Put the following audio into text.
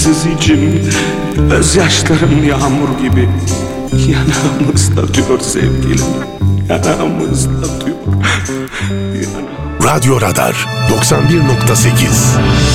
Siz için gözyaşlarım yağmur gibi yanağımızda diyor sevgilim. Yanağımızda diyor. Radyo Radar 91.8